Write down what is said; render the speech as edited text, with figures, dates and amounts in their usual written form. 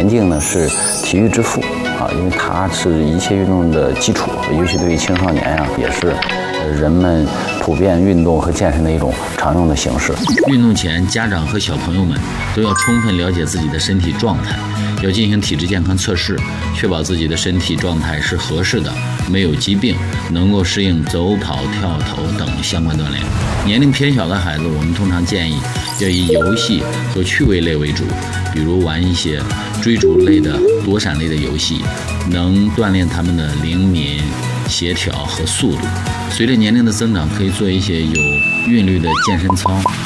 田径呢是体育之父啊，因为它是一切运动的基础，尤其对于青少年也是人们普遍运动和健身的一种常用的形式。 运动前，家长和小朋友们都要充分了解自己的身体状态，要进行体质健康测试，确保自己的身体状态是合适的，没有疾病，能够适应走跑、跳投等相关锻炼。年龄偏小的孩子，我们通常建议要以游戏和趣味类为主，比如玩一些追逐类的、躲闪类的游戏，能锻炼他们的灵敏、协调和速度。随着年龄的增长，可以做一些有韵律的健身操，